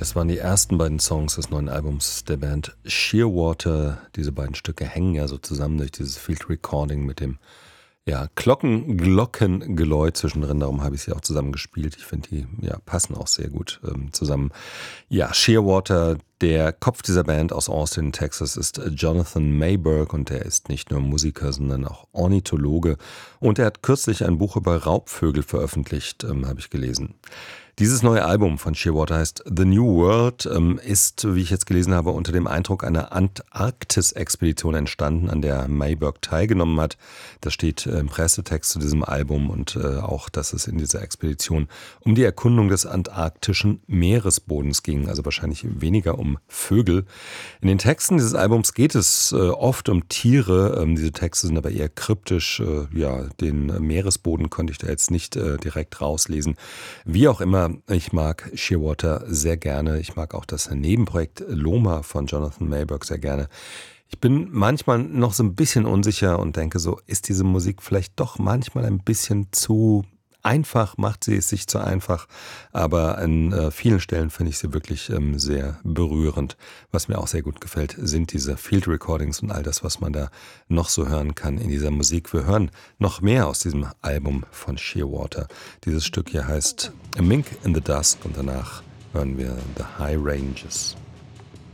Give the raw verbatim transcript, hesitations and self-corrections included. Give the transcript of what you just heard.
Das waren die ersten beiden Songs des neuen Albums der Band Shearwater. Diese beiden Stücke hängen ja so zusammen durch dieses Field Recording mit dem ja, Glocken, Glockengeläut zwischendrin. Darum habe ich sie auch zusammen gespielt. Ich finde, die ja, passen auch sehr gut ähm, zusammen. Ja, Shearwater, der Kopf dieser Band aus Austin, Texas, ist Jonathan Mayberg und er ist nicht nur Musiker, sondern auch Ornithologe. Und er hat kürzlich ein Buch über Raubvögel veröffentlicht, ähm, habe ich gelesen. Dieses neue Album von Shearwater heißt The New World, ähm, ist, wie ich jetzt gelesen habe, unter dem Eindruck einer Antarktis-Expedition entstanden, an der Mayberg teilgenommen hat. Das steht im Pressetext zu diesem Album und äh, auch, dass es in dieser Expedition um die Erkundung des antarktischen Meeresbodens ging, also wahrscheinlich weniger um Vögel. In den Texten dieses Albums geht es äh, oft um Tiere, ähm, diese Texte sind aber eher kryptisch, äh, ja, den Meeresboden konnte ich da jetzt nicht äh, direkt rauslesen. Wie auch immer, ich mag Shearwater sehr gerne. Ich mag auch das Nebenprojekt Loma von Jonathan Mayberg sehr gerne. Ich bin manchmal noch so ein bisschen unsicher und denke so, ist diese Musik vielleicht doch manchmal ein bisschen zu einfach, macht sie es sich zu einfach. Aber an äh, vielen Stellen finde ich sie wirklich ähm, sehr berührend. Was mir auch sehr gut gefällt, sind diese Field Recordings und all das, was man da noch so hören kann in dieser Musik. Wir hören noch mehr aus diesem Album von Shearwater. Dieses Stück hier heißt A Mink in the Dusk und danach hören wir The High Ranges.